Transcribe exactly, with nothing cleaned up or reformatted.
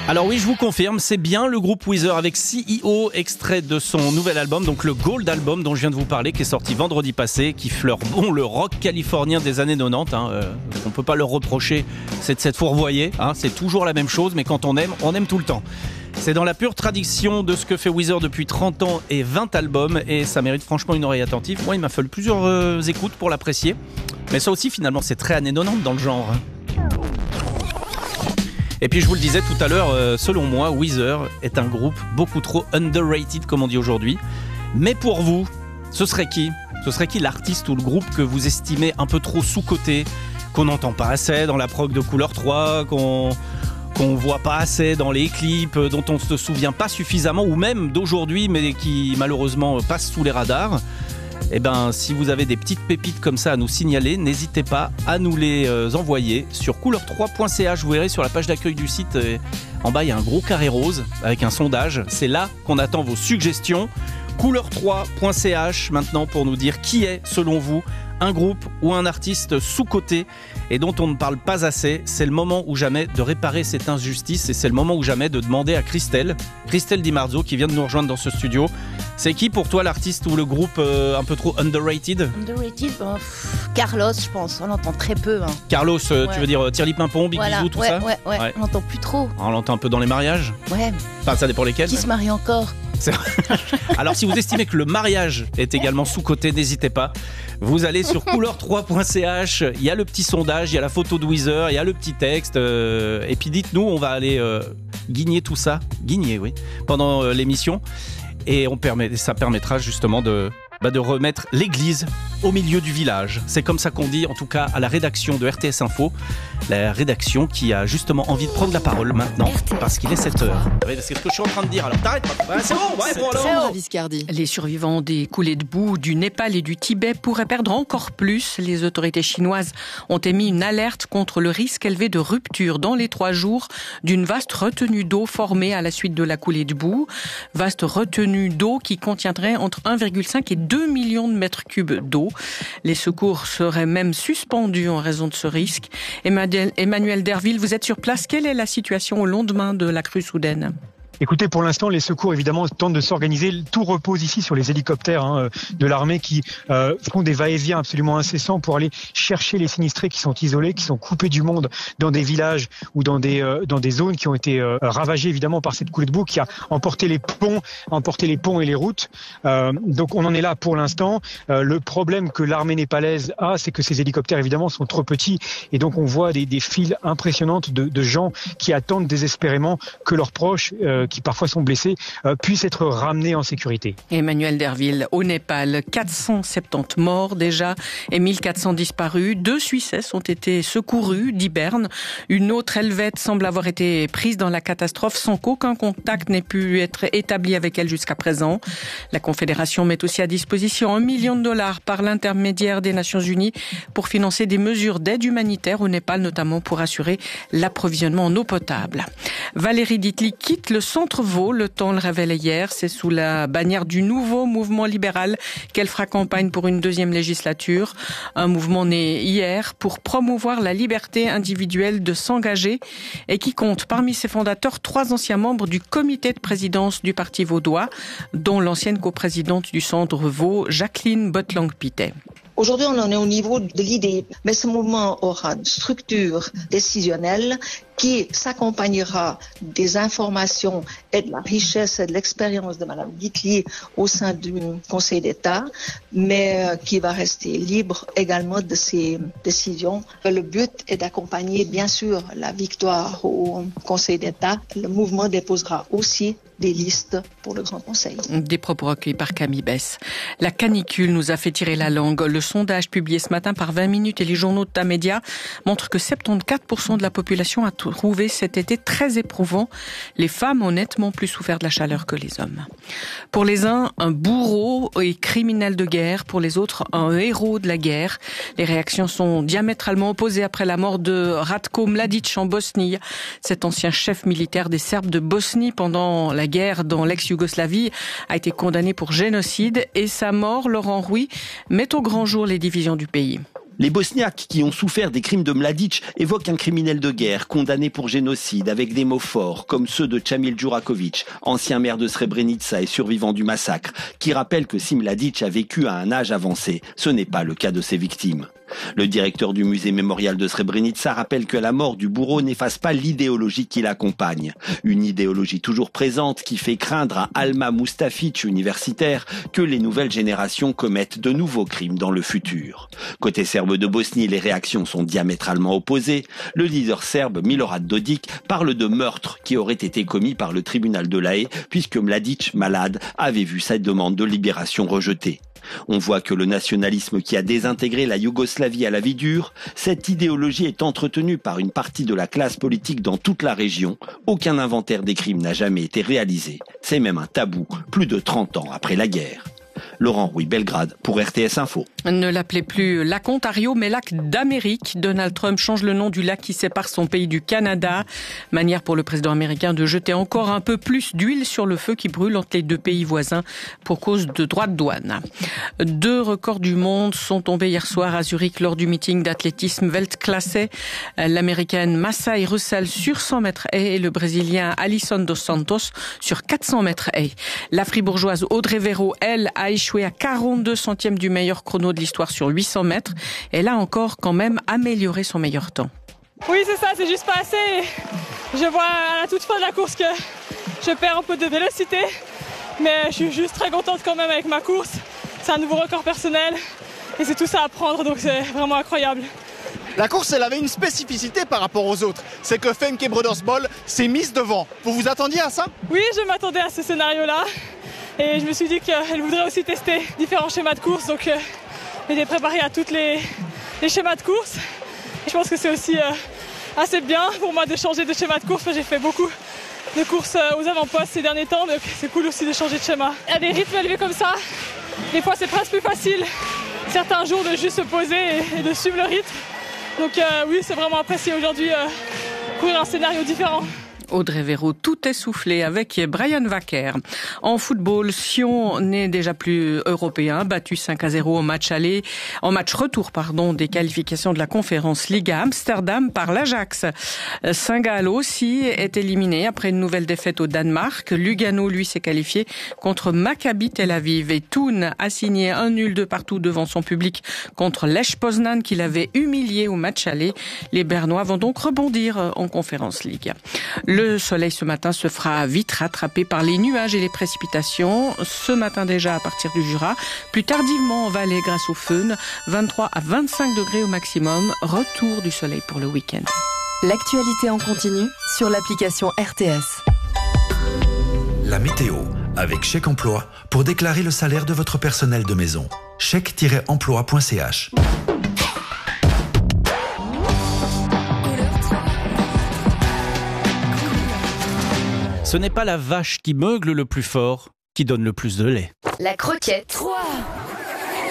Alors oui, je vous confirme, c'est bien le groupe Weezer avec C E O, extrait de son nouvel album, donc le Gold Album dont je viens de vous parler, qui est sorti vendredi passé, qui fleure bon le rock californien des années quatre-vingt-dix. Hein, euh, on peut pas leur reprocher, c'est de s'être fourvoyé, hein, c'est toujours la même chose, mais quand on aime, on aime tout le temps. C'est dans la pure tradition de ce que fait Weezer depuis trente ans et vingt albums, et ça mérite franchement une oreille attentive. Moi, il m'a fallu plusieurs euh, écoutes pour l'apprécier, mais ça aussi, finalement, c'est très années quatre-vingt-dix dans le genre. Et puis je vous le disais tout à l'heure, euh, selon moi, Weezer est un groupe beaucoup trop underrated, comme on dit aujourd'hui. Mais pour vous, ce serait qui ? Ce serait qui l'artiste ou le groupe que vous estimez un peu trop sous-coté, qu'on n'entend pas assez dans la prog de Couleur trois, qu'on qu'on voit pas assez dans les clips, dont on ne se souvient pas suffisamment, ou même d'aujourd'hui, mais qui malheureusement passe sous les radars ? Eh ben, si vous avez des petites pépites comme ça à nous signaler, n'hésitez pas à nous les euh, envoyer sur couleur trois point c h. Vous verrez sur la page d'accueil du site, euh, en bas il y a un gros carré rose avec un sondage. C'est là qu'on attend vos suggestions. couleur trois point c h maintenant pour nous dire qui est, selon vous, un groupe ou un artiste sous-coté et dont on ne parle pas assez. C'est le moment ou jamais de réparer cette injustice et c'est le moment ou jamais de demander à Christelle, Christelle Di Marzo, qui vient de nous rejoindre dans ce studio. C'est qui pour toi l'artiste ou le groupe euh, un peu trop underrated ? Underrated, bon, pff, Carlos, je pense. On l'entend très peu. Hein. Carlos, euh, ouais. tu veux dire euh, Thierry Pimpon, Big voilà. Bisou, tout ouais, ça ouais, ouais, ouais. On l'entend plus trop. On l'entend un peu dans les mariages ? Ouais. Enfin, ça dépend lesquels. Qui se marie encore ? Alors si vous estimez que le mariage est également sous-coté, n'hésitez pas. Vous allez sur couleur trois point c h, il y a le petit sondage, il y a la photo de Weezer, il y a le petit texte. Euh, et puis dites-nous, on va aller euh, guigner tout ça, guigner oui, pendant euh, l'émission. Et on permet, ça permettra justement de, bah, de remettre l'église au milieu du village. C'est comme ça qu'on dit, en tout cas à la rédaction de R T S Info. La rédaction qui a justement envie de prendre la parole maintenant, parce qu'il est sept heures. Oui, c'est ce que je suis en train de dire, alors t'arrêtes pas. Ouais, c'est bon, ouais, bon alors. Les survivants des coulées de boue du Népal et du Tibet pourraient perdre encore plus. Les autorités chinoises ont émis une alerte contre le risque élevé de rupture dans les trois jours d'une vaste retenue d'eau formée à la suite de la coulée de boue. Vaste retenue d'eau qui contiendrait entre un virgule cinq et deux millions de mètres cubes d'eau. Les secours seraient même suspendus en raison de ce risque. Emmanuel Derville, vous êtes sur place. Quelle est la situation au lendemain de la crue soudaine ? Écoutez, pour l'instant, les secours, évidemment, tentent de s'organiser. Tout repose ici sur les hélicoptères hein, de l'armée qui euh, font des va-et-vient absolument incessants pour aller chercher les sinistrés qui sont isolés, qui sont coupés du monde dans des villages ou dans des euh, dans des zones qui ont été euh, ravagées, évidemment, par cette coulée de boue qui a emporté les ponts, emporté les ponts et les routes. Euh, donc, on en est là pour l'instant. Euh, le problème que l'armée népalaise a, c'est que ces hélicoptères, évidemment, sont trop petits. Et donc, on voit des, des files impressionnantes de, de gens qui attendent désespérément que leurs proches euh, qui parfois sont blessés, euh, puissent être ramenés en sécurité. Emmanuel Derville, au Népal, quatre cent soixante-dix morts déjà et mille quatre cents disparus. Deux Suissesses ont été secourues, dit Berne. Une autre Helvète semble avoir été prise dans la catastrophe sans qu'aucun contact n'ait pu être établi avec elle jusqu'à présent. La Confédération met aussi à disposition un million de dollars par l'intermédiaire des Nations Unies pour financer des mesures d'aide humanitaire au Népal, notamment pour assurer l'approvisionnement en eau potable. Valérie Ditli quitte le Centre Vaud, le Temps le révélait hier. C'est sous la bannière du nouveau mouvement libéral qu'elle fera campagne pour une deuxième législature. Un mouvement né hier pour promouvoir la liberté individuelle de s'engager et qui compte parmi ses fondateurs trois anciens membres du comité de présidence du Parti vaudois, dont l'ancienne coprésidente du Centre Vaud, Jacqueline Botlang-Pitet. Aujourd'hui, on en est au niveau de l'idée, mais ce mouvement aura une structure décisionnelle qui s'accompagnera des informations et de la richesse et de l'expérience de Mme Ditli au sein du Conseil d'État, mais qui va rester libre également de ses décisions. Le but est d'accompagner, bien sûr, la victoire au Conseil d'État. Le mouvement déposera aussi des listes pour le Grand Conseil. Des propos recueillis par Camille Bess. La canicule nous a fait tirer la langue. Le sondage publié ce matin par vingt minutes et les journaux de Tamedia montre que soixante-quatorze pour cent de la population a trouvé cet été très éprouvant. Les femmes ont nettement plus souffert de la chaleur que les hommes. Pour les uns, un bourreau et criminel de guerre. Pour les autres, un héros de la guerre. Les réactions sont diamétralement opposées après la mort de Ratko Mladic en Bosnie. Cet ancien chef militaire des Serbes de Bosnie pendant la guerre dans l'ex-Yougoslavie a été condamné pour génocide et sa mort, Laurent Rouy, met au grand jour les divisions du pays. Les Bosniaques qui ont souffert des crimes de Mladic évoquent un criminel de guerre condamné pour génocide avec des mots forts comme ceux de Chamil Djurakovic, ancien maire de Srebrenica et survivant du massacre, qui rappelle que si Mladic a vécu à un âge avancé, ce n'est pas le cas de ses victimes. Le directeur du musée mémorial de Srebrenica rappelle que la mort du bourreau n'efface pas l'idéologie qui l'accompagne. Une idéologie toujours présente qui fait craindre à Alma Mustafic, universitaire, que les nouvelles générations commettent de nouveaux crimes dans le futur. Côté serbe de Bosnie, les réactions sont diamétralement opposées. Le leader serbe Milorad Dodik parle de meurtre qui aurait été commis par le tribunal de La Haye puisque Mladic, malade, avait vu sa demande de libération rejetée. On voit que le nationalisme qui a désintégré la Yougoslavie à la vie dure, cette idéologie est entretenue par une partie de la classe politique dans toute la région. Aucun inventaire des crimes n'a jamais été réalisé. C'est même un tabou, plus de trente ans après la guerre. Laurent Rouy, Belgrade, pour R T S Info. Ne l'appelez plus lac Ontario, mais lac d'Amérique. Donald Trump change le nom du lac qui sépare son pays du Canada. Manière pour le président américain de jeter encore un peu plus d'huile sur le feu qui brûle entre les deux pays voisins pour cause de droits de douane. Deux records du monde sont tombés hier soir à Zurich lors du meeting d'athlétisme Weltklasse. L'américaine Masai Russell sur cent mètres haies et le brésilien Alisson dos Santos sur quatre cents mètres haies. La fribourgeoise Audrey Véro, elle, a échoué à quarante-deux centièmes du meilleur chrono de l'histoire sur huit cents mètres. Elle a encore quand même amélioré son meilleur temps. Oui, c'est ça, c'est juste pas assez. Je vois à la toute fin de la course que je perds un peu de vélocité, mais je suis juste très contente quand même avec ma course. C'est un nouveau record personnel et c'est tout ça à prendre, donc c'est vraiment incroyable. La course, elle avait une spécificité par rapport aux autres. C'est que Femke Brodersbol s'est mise devant. Vous vous attendiez à ça ? Oui, je m'attendais à ce scénario-là. Et je me suis dit qu'elle voudrait aussi tester différents schémas de course. Donc, euh, elle est préparée à tous les, les schémas de course. Et je pense que c'est aussi euh, assez bien pour moi de changer de schéma de course. J'ai fait beaucoup de courses euh, aux avant-postes ces derniers temps. Donc, c'est cool aussi de changer de schéma. Il y a des rythmes élevés comme ça. Des fois, c'est presque plus facile certains jours de juste se poser et, et de suivre le rythme. Donc euh, oui, c'est vraiment apprécié aujourd'hui euh, courir un scénario différent. Audrey Véro, tout essoufflé avec Brian Wacker. En football, Sion n'est déjà plus européen, battu cinq à zéro au match aller, en match retour, pardon, des qualifications de la Conférence Ligue à Amsterdam par l'Ajax. Saint-Gall aussi est éliminé après une nouvelle défaite au Danemark. Lugano, lui, s'est qualifié contre Maccabi Tel Aviv et Thun a signé un nul de partout devant son public contre Lech Poznan qui l'avait humilié au match aller. Les Bernois vont donc rebondir en Conférence Ligue. Le soleil ce matin se fera vite rattraper par les nuages et les précipitations. Ce matin déjà à partir du Jura. Plus tardivement en vallée grâce au fön. vingt-trois à vingt-cinq degrés au maximum. Retour du soleil pour le week-end. L'actualité en continu sur l'application R T S. La météo avec Chèque Emploi pour déclarer le salaire de votre personnel de maison. chèque tiret emploi point c h. Ce n'est pas la vache qui meugle le plus fort qui donne le plus de lait. La croquette. trois